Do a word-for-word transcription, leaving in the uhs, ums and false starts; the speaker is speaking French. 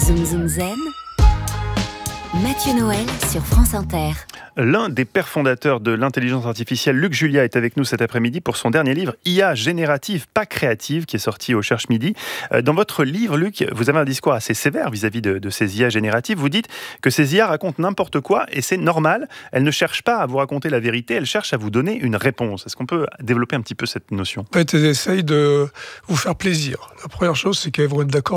Zoom Zoom Zen, Mathieu Noël sur France Inter. L'un des pères fondateurs de l'intelligence artificielle, Luc Julia, est avec nous cet après-midi pour son dernier livre I A générative, pas créative, qui est sorti au Cherche Midi. Dans votre livre, Luc, vous avez un discours assez sévère vis-à-vis de, de ces I A génératives. Vous dites que ces I A racontent n'importe quoi et c'est normal. Elles ne cherchent pas à vous raconter la vérité, elles cherchent à vous donner une réponse. Est-ce qu'on peut développer un petit peu cette notion ? En fait, elles essayent de vous faire plaisir. La première chose, c'est qu'elles vont être d'accord